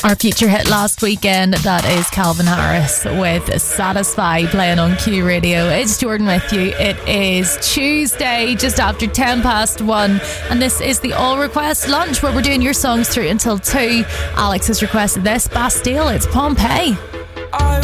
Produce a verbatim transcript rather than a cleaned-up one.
Our future hit last weekend, that is Calvin Harris with Satisfy, playing on Q Radio. It's Jordan with you. It is Tuesday, just after ten past one, and this is the All Request Lunch, where we're doing your songs through until two. Alex has requested this, Bastille, it's Pompeii. I